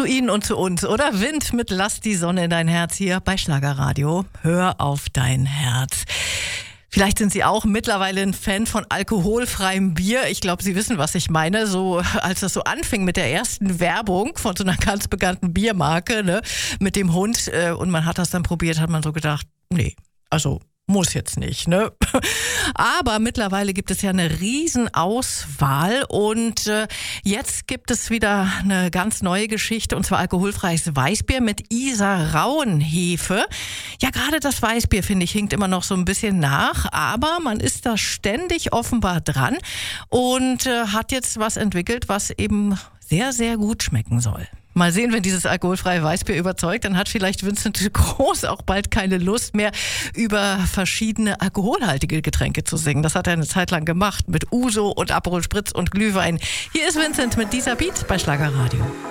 zu Ihnen und zu uns, oder? Wind mit Lass die Sonne in dein Herz hier bei Schlagerradio. Hör auf dein Herz. Vielleicht sind Sie auch mittlerweile ein Fan von alkoholfreiem Bier. Ich glaube, Sie wissen, was ich meine. So, als das so anfing mit der ersten Werbung von so einer ganz bekannten Biermarke, ne, mit dem Hund, und man hat das dann probiert, hat man so gedacht, nee, also muss jetzt nicht, ne? Aber mittlerweile gibt es ja eine Riesenauswahl und jetzt gibt es wieder eine ganz neue Geschichte, und zwar alkoholfreies Weißbier mit Isar-Rauenhefe. Ja, gerade das Weißbier, finde ich, hinkt immer noch so ein bisschen nach, aber man ist da ständig offenbar dran und hat jetzt was entwickelt, was eben sehr, sehr gut schmecken soll. Mal sehen, wenn dieses alkoholfreie Weißbier überzeugt, dann hat vielleicht Vincent Groß auch bald keine Lust mehr, über verschiedene alkoholhaltige Getränke zu singen. Das hat er eine Zeit lang gemacht mit Uso und Aperol Spritz und Glühwein. Hier ist Vincent mit dieser Beat bei Schlagerradio.